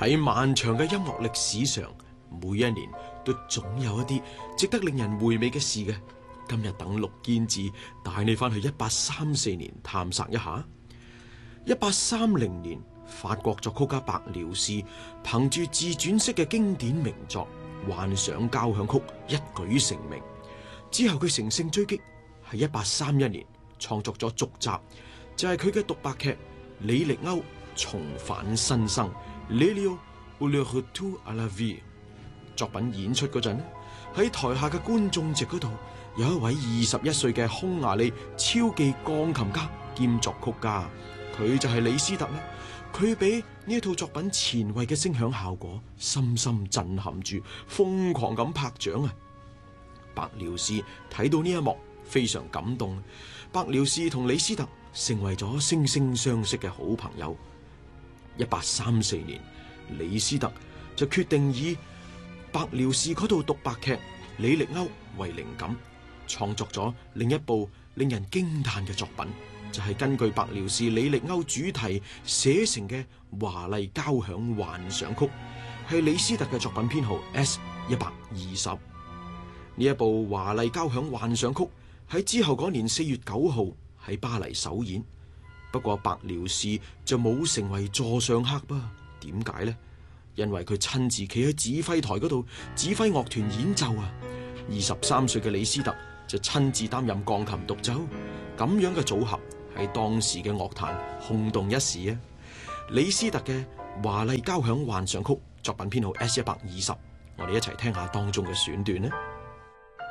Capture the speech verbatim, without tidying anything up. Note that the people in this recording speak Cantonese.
喺漫長嘅音樂歷史上，每一年都總有一啲值得令人回味嘅事嘅。今日等陸堅志帶你翻去一八三四年探索一下。一八三零年，法國作曲家白遼士憑住自傳式嘅經典名作《幻想交響曲》一舉成名。之後佢乘勝追擊，喺一八三一年創作咗續集，就係佢嘅獨白劇《李力歐重返新生》（Lélio ou le retour à la vie）。作品演出嗰陣，喺台下嘅觀眾席嗰度，有一位二十一歲嘅匈牙利超技鋼琴家兼作曲家，佢就係李斯特啦。佢俾呢一套作品前衛嘅聲響效果深深震撼住，瘋狂咁拍掌啊！白遼士睇到呢一幕非常感動，白遼士同李斯特成為咗惺惺相惜嘅好朋友。一八三四年，李斯特就決定以白遼士嗰套獨白劇《李力歐》為靈感，創作咗另一部令人驚嘆嘅作品，就係、是、根據白遼士《李力歐》主題寫成嘅華麗交響幻想曲，係李斯特嘅作品編號 S 一百二十。呢一部華麗交響幻想曲喺之後嗰年四月九號喺巴黎首演，不過白遼士就冇成為座上客噃。點解呢？因為佢親自企喺指揮台嗰度指揮樂團演奏啊！二十三歲嘅李斯特就親自擔任鋼琴獨奏，咁樣嘅組合喺當時嘅樂壇轟動一時啊！李斯特嘅華麗交響幻想曲作品編號 S 一百二十，我哋一齊聽下當中嘅選段呢。